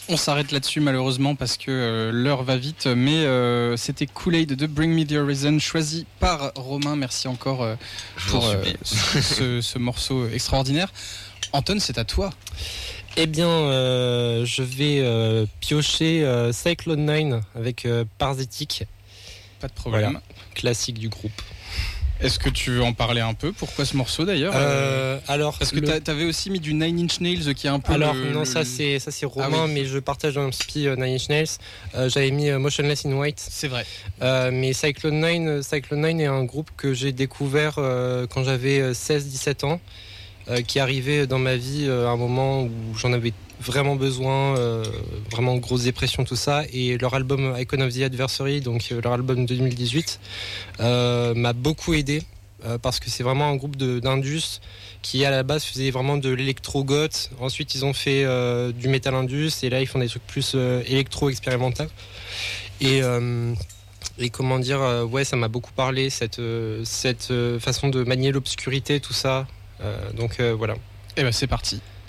On s'arrête là-dessus malheureusement parce que l'heure va vite, mais c'était Kool-Aid de Bring Me The Horizon choisi par Romain. Merci encore pour ce morceau extraordinaire. Anton, c'est à toi. Eh bien, je vais piocher Cyclone 9 avec Parasitic. Pas de problème. Voilà, classique du groupe. Est-ce que tu veux en parler un peu ? Pourquoi ce morceau d'ailleurs ? Alors, parce que t'avais aussi mis du Nine Inch Nails qui est un peu. Alors non, ça c'est Romain, mais je partage dans un spi Nine Inch Nails. J'avais mis Motionless in White. C'est vrai. Mais Cyclone 9 est un groupe que j'ai découvert quand j'avais 16-17 ans, qui arrivait dans ma vie à un moment où j'en avais vraiment besoin, vraiment grosse dépression, tout ça, et leur album Icon of the Adversary, donc leur album 2018, m'a beaucoup aidé, parce que c'est vraiment un groupe d'indus qui à la base faisait vraiment de l'électro-goth, ensuite ils ont fait du metal indus, et là ils font des trucs plus électro-expérimental, et comment dire, ouais, ça m'a beaucoup parlé, cette façon de manier l'obscurité, tout ça, donc voilà. Et ben c'est parti.